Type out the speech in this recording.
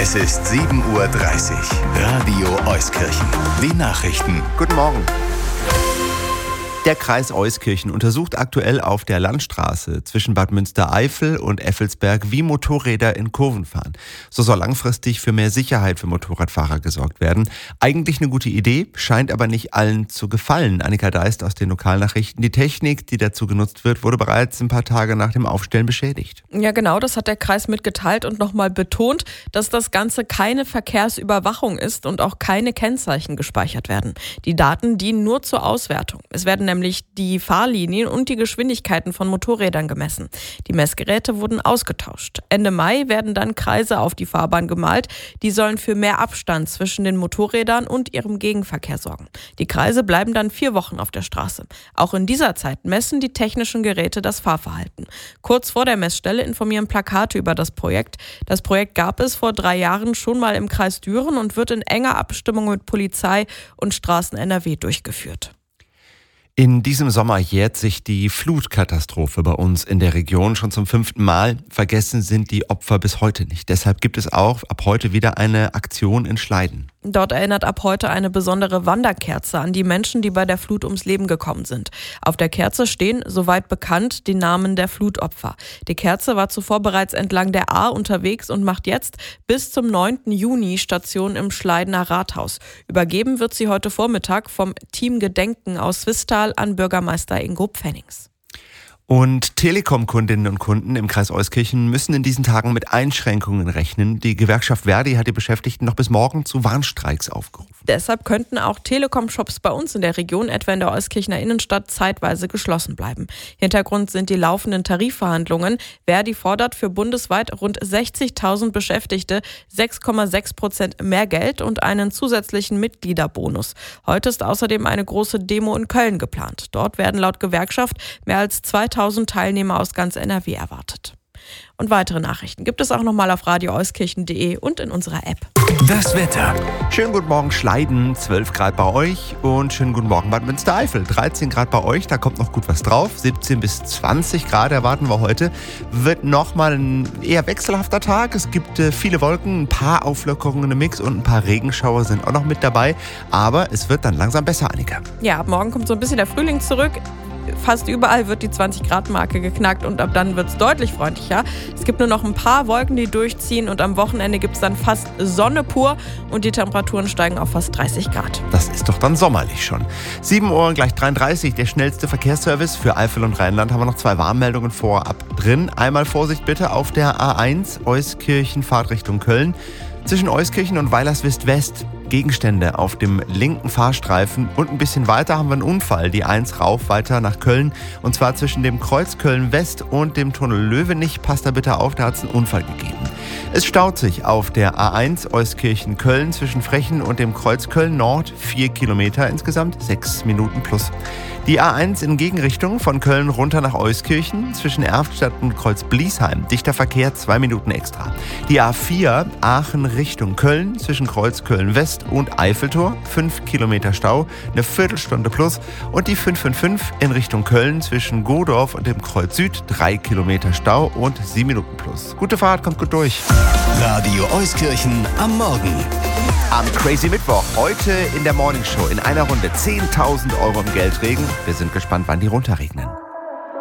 Es ist 7:30 Uhr. Radio Euskirchen. Die Nachrichten. Guten Morgen. Der Kreis Euskirchen untersucht aktuell auf der Landstraße zwischen Bad Münstereifel und Effelsberg, wie Motorräder in Kurven fahren. So soll langfristig für mehr Sicherheit für Motorradfahrer gesorgt werden. Eigentlich eine gute Idee, scheint aber nicht allen zu gefallen. Annika Deist aus den Lokalnachrichten. Die Technik, die dazu genutzt wird, wurde bereits ein paar Tage nach dem Aufstellen beschädigt. Ja genau, das hat der Kreis mitgeteilt und nochmal betont, dass das Ganze keine Verkehrsüberwachung ist und auch keine Kennzeichen gespeichert werden. Die Daten dienen nur zur Auswertung. Es werden nämlich die Fahrlinien und die Geschwindigkeiten von Motorrädern gemessen. Die Messgeräte wurden ausgetauscht. Ende Mai werden dann Kreise auf die Fahrbahn gemalt. Die sollen für mehr Abstand zwischen den Motorrädern und ihrem Gegenverkehr sorgen. Die Kreise bleiben dann 4 Wochen auf der Straße. Auch in dieser Zeit messen die technischen Geräte das Fahrverhalten. Kurz vor der Messstelle informieren Plakate über das Projekt. Das Projekt gab es vor 3 Jahren schon mal im Kreis Düren und wird in enger Abstimmung mit Polizei und Straßen NRW durchgeführt. In diesem Sommer jährt sich die Flutkatastrophe bei uns in der Region schon zum 5. Mal. Vergessen sind die Opfer bis heute nicht. Deshalb gibt es auch ab heute wieder eine Aktion in Schleiden. Dort erinnert ab heute eine besondere Wanderkerze an die Menschen, die bei der Flut ums Leben gekommen sind. Auf der Kerze stehen, soweit bekannt, die Namen der Flutopfer. Die Kerze war zuvor bereits entlang der Ahr unterwegs und macht jetzt bis zum 9. Juni Station im Schleidener Rathaus. Übergeben wird sie heute Vormittag vom Team Gedenken aus Swisttal an Bürgermeister Ingo Pfennings. Und Telekom-Kundinnen und Kunden im Kreis Euskirchen müssen in diesen Tagen mit Einschränkungen rechnen. Die Gewerkschaft Verdi hat die Beschäftigten noch bis morgen zu Warnstreiks aufgerufen. Deshalb könnten auch Telekom-Shops bei uns in der Region, etwa in der Euskirchener Innenstadt, zeitweise geschlossen bleiben. Hintergrund sind die laufenden Tarifverhandlungen. Verdi fordert für bundesweit rund 60.000 Beschäftigte 6,6% mehr Geld und einen zusätzlichen Mitgliederbonus. Heute ist außerdem eine große Demo in Köln geplant. Dort werden laut Gewerkschaft mehr als 2.000 Teilnehmer aus ganz NRW erwartet. Und weitere Nachrichten gibt es auch nochmal auf radioeuskirchen.de und in unserer App. Das Wetter. Schönen guten Morgen Schleiden, 12 Grad bei euch und schönen guten Morgen Bad Münstereifel, 13 Grad bei euch, da kommt noch gut was drauf, 17 bis 20 Grad erwarten wir heute. Wird nochmal ein eher wechselhafter Tag, es gibt viele Wolken, ein paar Auflockerungen im Mix und ein paar Regenschauer sind auch noch mit dabei, aber es wird dann langsam besser, Annika. Ja, ab morgen kommt so ein bisschen der Frühling zurück. Fast überall wird die 20-Grad-Marke geknackt und ab dann wird es deutlich freundlicher. Es gibt nur noch ein paar Wolken, die durchziehen und am Wochenende gibt es dann fast Sonne pur und die Temperaturen steigen auf fast 30 Grad. Das ist doch dann sommerlich schon. 7 Uhr gleich 33, der schnellste Verkehrsservice für Eifel und Rheinland. Haben wir noch 2 Warnmeldungen vorab drin. Einmal Vorsicht bitte auf der A1 Euskirchen Fahrtrichtung Köln. Zwischen Euskirchen und Weilerswist-West Gegenstände auf dem linken Fahrstreifen und ein bisschen weiter haben wir einen Unfall, die 1 rauf weiter nach Köln und zwar zwischen dem Kreuz Köln-West und dem Tunnel Löwenich. Passt da bitte auf, da hat es einen Unfall gegeben. Es staut sich auf der A1 Euskirchen-Köln zwischen Frechen und dem Kreuz Köln-Nord 4 Kilometer, insgesamt 6 Minuten plus. Die A1 in Gegenrichtung von Köln runter nach Euskirchen zwischen Erftstadt und Kreuz-Bliesheim. Dichter Verkehr, 2 Minuten extra. Die A4 Aachen Richtung Köln zwischen Kreuz Köln-West und Eiffeltor. 5 Kilometer Stau, eine Viertelstunde plus. Und die 555 in Richtung Köln zwischen Godorf und dem Kreuz Süd. 3 Kilometer Stau und 7 Minuten plus. Gute Fahrt, kommt gut durch. Radio Euskirchen am Morgen. Am Crazy Mittwoch, heute in der Morningshow in einer Runde 10.000 Euro im Geldregen. Wir sind gespannt, wann die runterregnen.